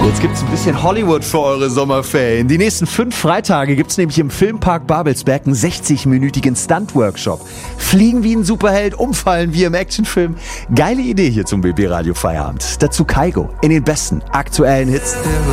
Jetzt gibt's ein bisschen Hollywood für eure Sommerferien. Die nächsten 5 Freitage gibt's nämlich im Filmpark Babelsberg einen 60-minütigen Stunt-Workshop. Fliegen wie ein Superheld, umfallen wie im Actionfilm. Geile Idee hier zum BB Radio Feierabend. Dazu Kaigo in den besten aktuellen Hits.